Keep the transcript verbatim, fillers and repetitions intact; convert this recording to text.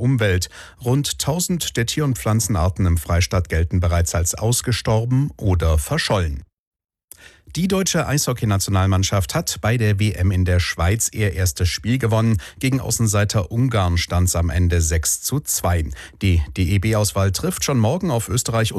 Umwelt. Rund tausend der Tier- und Pflanzenarten im Freistaat gelten bereits als ausgestorben oder verschollen. Die deutsche Eishockeynationalmannschaft hat bei der W M in der Schweiz ihr erstes Spiel gewonnen. Gegen Außenseiter Ungarn stand es am Ende sechs zu zwei. Die D E B-Auswahl trifft schon morgen auf Österreich